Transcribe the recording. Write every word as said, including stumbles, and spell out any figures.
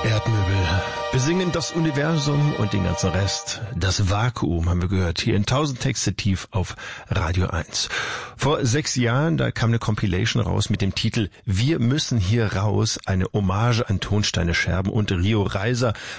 Erdmöbel besingen das Universum und den ganzen Rest. Das Vakuum haben wir gehört, hier in tausend Texte tief auf Radio eins. Vor sechs Jahren, da kam eine Compilation raus mit dem Titel Wir müssen hier raus, eine Hommage an Tonsteine Scherben und Rio Reiser.